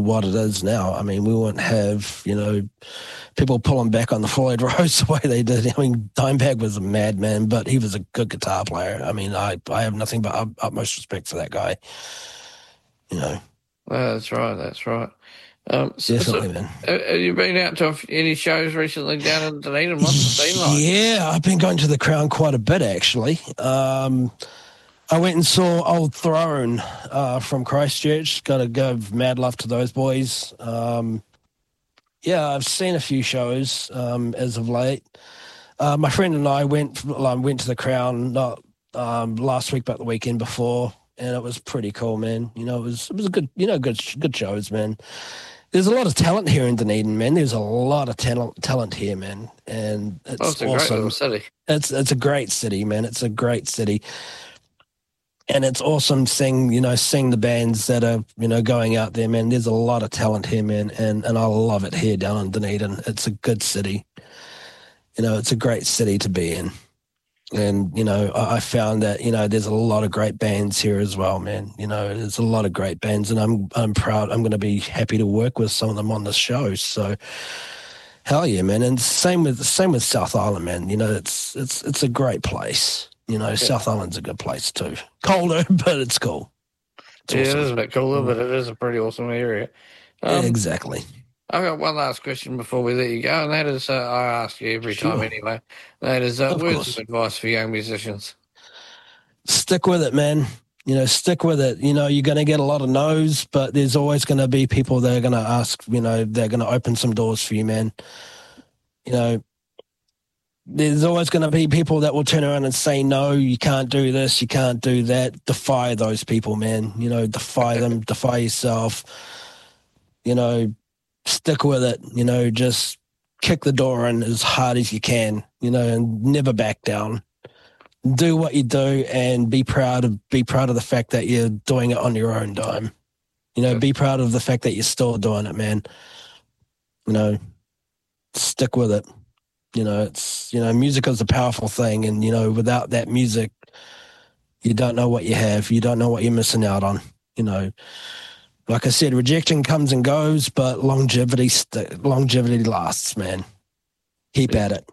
what it is now. I mean, we wouldn't have, people pulling back on the Floyd Rose the way they did. I mean, Dimebag was a madman, but he was a good guitar player. I mean, I have nothing but utmost respect for that guy. That's right. Definitely, man. Have you been out to any shows recently down in Dunedin? What's it been like? Yeah, I've been going to the Crown quite a bit, actually. I went and saw Old Throne from Christchurch. Got to give mad love to those boys. Yeah, I've seen a few shows as of late. My friend and I went to the Crown not last week, but the weekend before, and it was pretty cool, man. It was a good, good shows, man. There's a lot of talent here in Dunedin, man. There's a lot of talent here, man, and it's a awesome. Great little city. It's a great city, man. It's a great city. And it's awesome seeing the bands that are, going out there, man. There's a lot of talent here, man, and I love it here down in Dunedin. It's a good city. It's a great city to be in. And, I found that, there's a lot of great bands here as well, man. There's a lot of great bands, and I'm proud. I'm going to be happy to work with some of them on the show. So, hell yeah, man. And same with South Island, man. It's a great place. South Island's a good place too. Colder, but it's cool. It is a bit cooler, but it is a pretty awesome area. Exactly. I've got one last question before we let you go, and that is, I ask you every time anyway, that is, words of advice for young musicians. Stick with it, man. Stick with it. You're going to get a lot of no's, but there's always going to be people that are going to ask, they're going to open some doors for you, man. There's always going to be people that will turn around and say, no, you can't do this, you can't do that. Defy those people, man. Defy them, defy yourself. Stick with it. Just kick the door in as hard as you can, and never back down. Do what you do and be proud of the fact that you're doing it on your own dime. Be proud of the fact that you're still doing it, man. Stick with it. Music is a powerful thing, and without that music, you don't know what you have. You don't know what you're missing out on. Like I said, rejection comes and goes, but longevity lasts, man. Keep at it.